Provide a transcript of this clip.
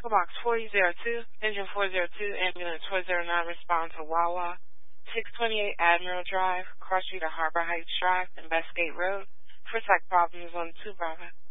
Echo Box 4002, Engine 402, Ambulance 409, respond to Wawa, 628 Admiral Drive, Cross Street of Harbor Heights Drive, and Bestgate Road, for tech problems on 2 Bravo.